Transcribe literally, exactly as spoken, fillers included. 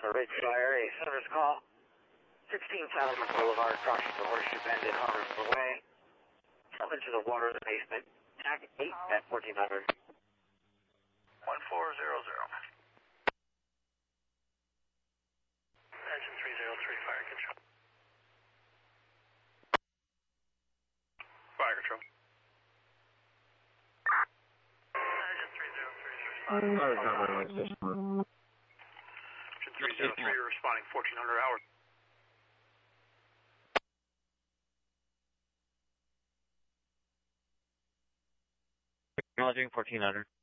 Ridge Fire, a service call. sixteen Tyler Boulevard, crossing the Horseshoe Bend in Harrisville Way. Fell into the water in the basement. Tack eight at fourteen hundred. one four zero zero. Engine three zero three, fire control. Fire control. Engine three zero three is responding. Engine three zero three, you're responding fourteen hundred hours. Acknowledging fourteen hundred.